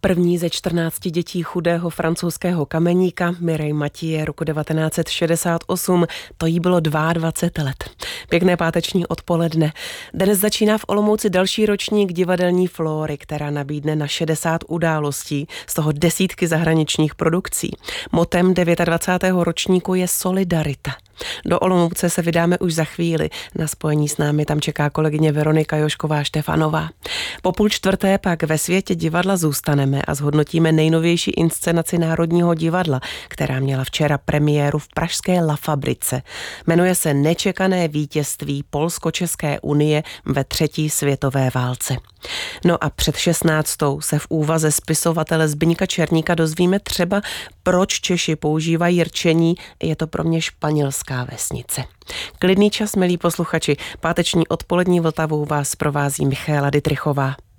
První ze 14 dětí chudého francouzského kameníka Mireille Mathieu roku 1968, to jí bylo 22 let. Pěkné páteční odpoledne. Dnes začíná v Olomouci další ročník divadelní Flóry, která nabídne na 60 událostí, z toho desítky zahraničních produkcí. Motem 29. ročníku je solidarita. Do Olomouce se vydáme už za chvíli. Na spojení s námi tam čeká kolegyně Veronika Jošková-Štefanová. Po 3:30 pak ve světě divadla zůstaneme a zhodnotíme nejnovější inscenaci Národního divadla, která měla včera premiéru v pražské La Fabrice. Jmenuje se Nečekané vítězství Polsko-České unie ve 3. světové válce. No a před 16. se v úvaze spisovatele Zbyňka Černíka dozvíme třeba, proč Češi používají rčení, je to pro mě španělská vesnice. Klidný čas, milí posluchači, páteční odpolední Vltavou vás provází Michaela Dytrychová.